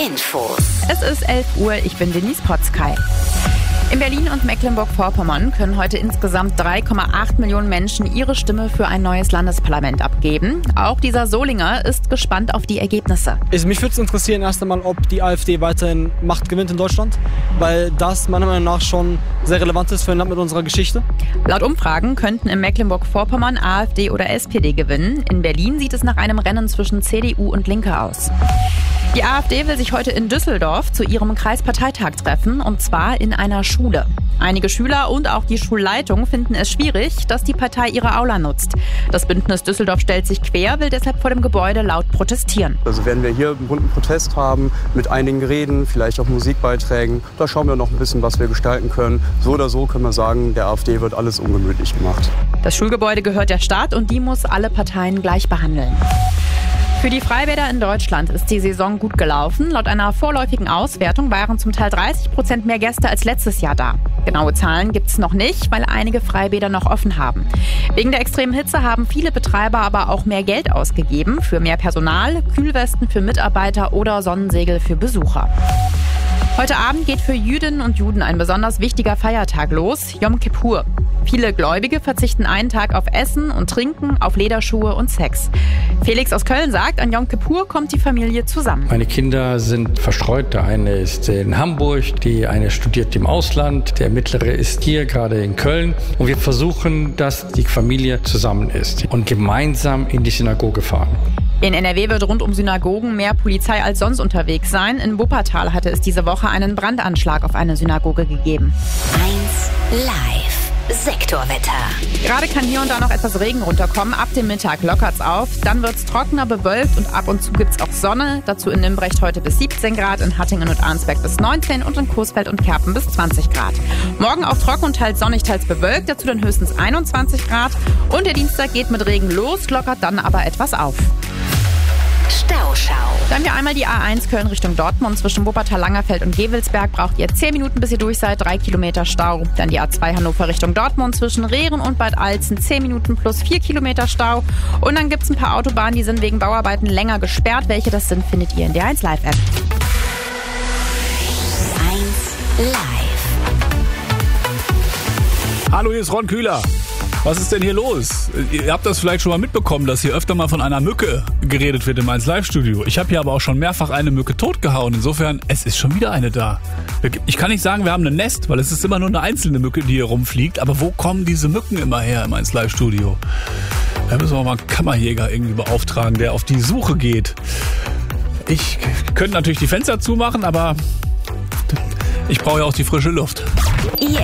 Infos. Es ist 11 Uhr, ich bin Denise Potzkei. In Berlin und Mecklenburg-Vorpommern können heute insgesamt 3,8 Millionen Menschen ihre Stimme für ein neues Landesparlament abgeben. Auch dieser Solinger ist gespannt auf die Ergebnisse. Mich würde es interessieren erst einmal, ob die AfD weiterhin Macht gewinnt in Deutschland, weil das meiner Meinung nach schon sehr relevant ist für ein Land mit unserer Geschichte. Laut Umfragen könnten in Mecklenburg-Vorpommern AfD oder SPD gewinnen. In Berlin sieht es nach einem Rennen zwischen CDU und Linke aus. Die AfD will sich heute in Düsseldorf zu ihrem Kreisparteitag treffen, und zwar in einer Schule. Einige Schüler und auch die Schulleitung finden es schwierig, dass die Partei ihre Aula nutzt. Das Bündnis Düsseldorf stellt sich quer, will deshalb vor dem Gebäude laut protestieren. Also werden wir hier einen bunten Protest haben, mit einigen Reden, vielleicht auch Musikbeiträgen. Da schauen wir noch ein bisschen, was wir gestalten können. So oder so können wir sagen, der AfD wird alles ungemütlich gemacht. Das Schulgebäude gehört der Stadt und die muss alle Parteien gleich behandeln. Für die Freibäder in Deutschland ist die Saison gut gelaufen. Laut einer vorläufigen Auswertung waren zum Teil 30% mehr Gäste als letztes Jahr da. Genaue Zahlen gibt es noch nicht, weil einige Freibäder noch offen haben. Wegen der extremen Hitze haben viele Betreiber aber auch mehr Geld ausgegeben für mehr Personal, Kühlwesten für Mitarbeiter oder Sonnensegel für Besucher. Heute Abend geht für Jüdinnen und Juden ein besonders wichtiger Feiertag los, Yom Kippur. Viele Gläubige verzichten einen Tag auf Essen und Trinken, auf Lederschuhe und Sex. Felix aus Köln sagt, an Yom Kippur kommt die Familie zusammen. Meine Kinder sind verstreut. Der eine ist in Hamburg, die eine studiert im Ausland, der mittlere ist hier gerade in Köln. Und wir versuchen, dass die Familie zusammen ist und gemeinsam in die Synagoge fahren. In NRW wird rund um Synagogen mehr Polizei als sonst unterwegs sein. In Wuppertal hatte es diese Woche einen Brandanschlag auf eine Synagoge gegeben. 1 Live. Sektorwetter. Gerade kann hier und da noch etwas Regen runterkommen. Ab dem Mittag lockert's auf. Dann wird's trockener, bewölkt und ab und zu gibt's auch Sonne. Dazu in Nimbrecht heute bis 17 Grad, in Hattingen und Arnsberg bis 19 und in Coesfeld und Kerpen bis 20 Grad. Morgen auch trocken und teils sonnig, teils bewölkt. Dazu dann höchstens 21 Grad. Und der Dienstag geht mit Regen los, lockert dann aber etwas auf. Stauschau. Dann haben wir einmal die A1 Köln Richtung Dortmund. Zwischen Wuppertal-Langerfeld und Gewelsberg braucht ihr 10 Minuten, bis ihr durch seid. 3 Kilometer Stau. Dann die A2 Hannover Richtung Dortmund. Zwischen Rehren und Bad Alzen 10 Minuten plus 4 Kilometer Stau. Und dann gibt es ein paar Autobahnen, die sind wegen Bauarbeiten länger gesperrt. Welche das sind, findet ihr in der 1 Live App. 1 Live. Hallo, hier ist Ron Kühler. Was ist denn hier los? Ihr habt das vielleicht schon mal mitbekommen, dass hier öfter mal von einer Mücke geredet wird im 1 Live-Studio. Ich habe hier aber auch schon mehrfach eine Mücke totgehauen. Insofern, es ist schon wieder eine da. Ich kann nicht sagen, wir haben ein Nest, weil es ist immer nur eine einzelne Mücke, die hier rumfliegt. Aber wo kommen diese Mücken immer her im 1 Live-Studio? Da müssen wir mal einen Kammerjäger irgendwie beauftragen, der auf die Suche geht. Ich könnte natürlich die Fenster zumachen, aber ich brauche ja auch die frische Luft.